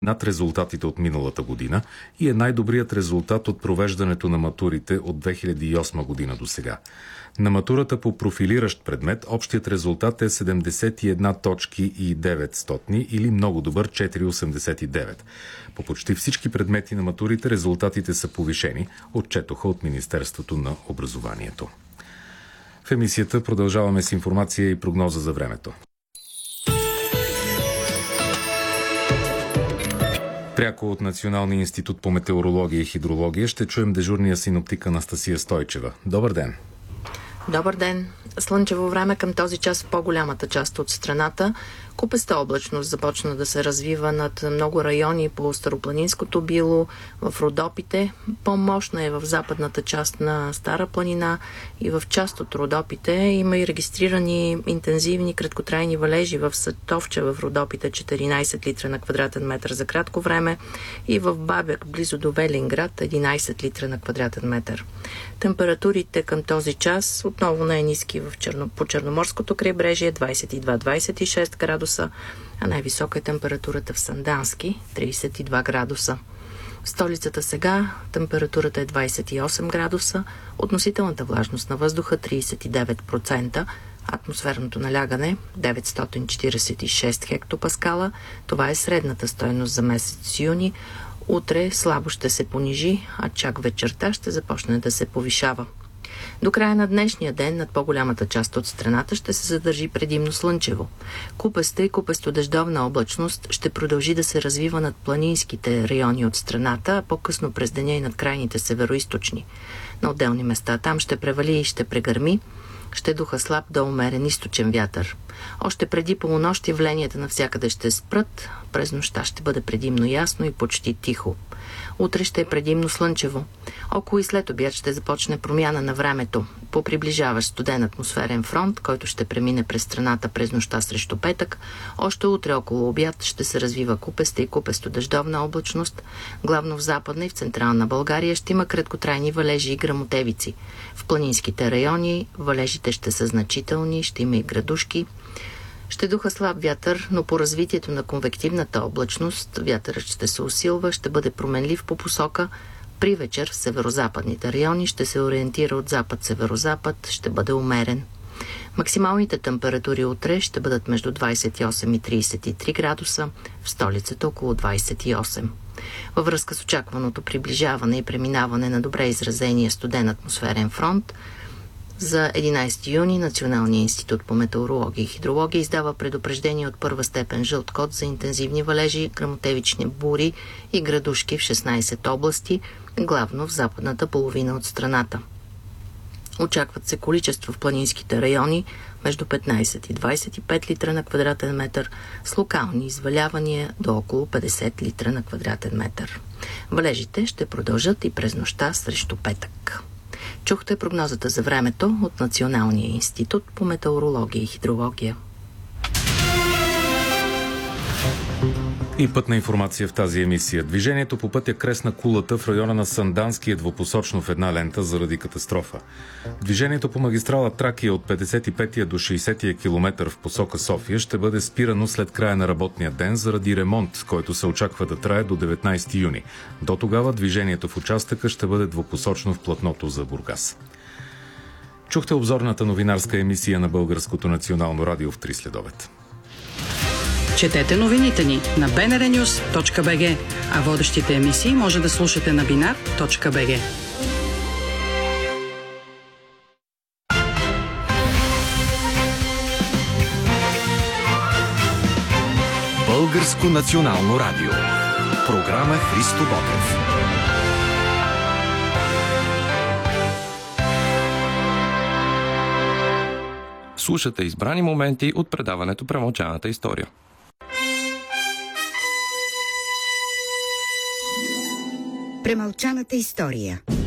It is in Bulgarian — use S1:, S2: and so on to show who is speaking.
S1: над резултатите от миналата година и е най-добрият резултат от провеждането на матурите от 2008 година до сега. На матурата по профилиращ предмет общият резултат е 71 точки и 900 или много добър 4,89. По почти всички предмети на матурите резултатите са повишени, отчетоха от Министерството на образованието. В емисията продължаваме с информация и прогноза за времето. Пряко от Националния институт по метеорология и хидрология ще чуем дежурния синоптик Анастасия Стойчева. Добър ден!
S2: Добър ден! Слънчево време към този час в по-голямата част от страната. Купеста облачност започна да се развива над много райони по Старопланинското било, в Родопите. По-мощна е в западната част на Стара планина и в част от Родопите има и регистрирани интензивни краткотрайни валежи в Сатовча в Родопите 14 литра на квадратен метър за кратко време и в Бабяк близо до Велинград 11 литра на квадратен метър. Температурите към този час отново най-ниски по Черноморското крайбрежие 22-26 градуса, а най-висока е температурата в Сандански 32 градуса. В столицата сега температурата е 28 градуса, относителната влажност на въздуха 39%, атмосферното налягане 946 хектопаскала. Това е средната стойност за месец юни. Утре слабо ще се понижи, а чак вечерта ще започне да се повишава. До края на днешния ден над по-голямата част от страната ще се задържи предимно слънчево. Купеста и купесто-дъждовна облачност ще продължи да се развива над планинските райони от страната, а по-късно през деня и над крайните североизточни. На отделни места там ще превали и ще прегърми, ще духа слаб до умерен източен вятър. Още преди полунощ явленията навсякъде ще спрат, през нощта ще бъде предимно ясно и почти тихо. Утре ще е предимно слънчево. Около и след обяд ще започне промяна на времето. По приближаващ студен атмосферен фронт, който ще премине през страната през нощта срещу петък, още утре около обяд ще се развива купеста и купесто-дъждовна облачност. Главно в Западна и в Централна България ще има краткотрайни валежи и гръмотевици. В планинските райони валежите ще са значителни, ще има и градушки. Ще духа слаб вятър, но по развитието на конвективната облачност вятърът ще се усилва, ще бъде променлив по посока. При вечер в северозападните райони ще се ориентира от запад-северозапад, ще бъде умерен. Максималните температури утре ще бъдат между 28 и 33 градуса, в столицата около 28. Във връзка с очакваното приближаване и преминаване на добре изразения студен атмосферен фронт, за 11 юни Националния институт по метеорология и хидрология издава предупреждение от първа степен жълт код за интензивни валежи, гръмотевични бури и градушки в 16 области, главно в западната половина от страната. Очакват се количества в планинските райони между 15 и 25 литра на квадратен метър, с локални извалявания до около 50 литра на квадратен метър. Валежите ще продължат и през нощта срещу петък. Чухте прогнозата за времето от Националния институт по метеорология и хидрология.
S1: И пътна информация в тази емисия. Движението по пътя Кресна Кулата в района на Сандански е двупосочно в една лента заради катастрофа. Движението по магистрала Тракия от 55-я до 60-я километър в посока София ще бъде спирано след края на работния ден заради ремонт, който се очаква да трае до 19 юни. До тогава движението в участъка ще бъде двупосочно в платното за Бургас. Чухте обзорната новинарска емисия на Българското национално радио в 3 следобед.
S3: Четете новините ни на bnrnews.bg, а водещите емисии може да слушате на binar.bg.
S4: Българско национално радио. Програма Христо Ботев.
S5: Слушате избрани моменти от предаването Премълчаната история.
S6: Премълчаната история.